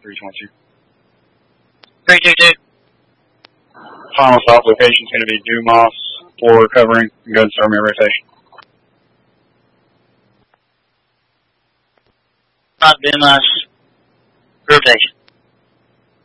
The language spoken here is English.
322. 322. Final stop location is going to be Dumas, floor covering, and go and start my rotation. Not Dumas. Rotation.